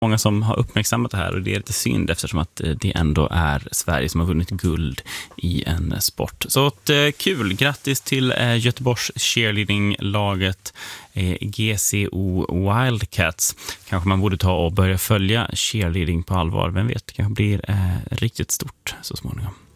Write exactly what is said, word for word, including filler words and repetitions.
många som har uppmärksammat det här, och det är lite synd eftersom att det ändå är Sverige som har vunnit guld i en sport. Så ett, eh, kul, grattis till eh, Göteborgs cheerleading-laget eh, G C O Wildcats. Kanske man borde ta och börja följa cheerleading på allvar, vem vet, det kanske blir eh, riktigt stort så småningom.